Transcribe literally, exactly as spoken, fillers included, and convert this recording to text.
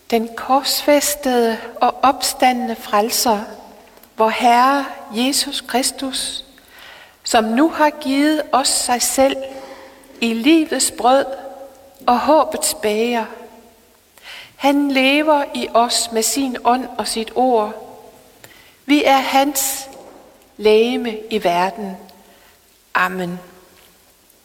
Den korsfæstede og opstandne frelser, vor Herre Jesus Kristus, som nu har givet os sig selv i livets brød og håbets bæger. Han lever i os med sin ånd og sit ord. Vi er hans legeme i verden. Amen.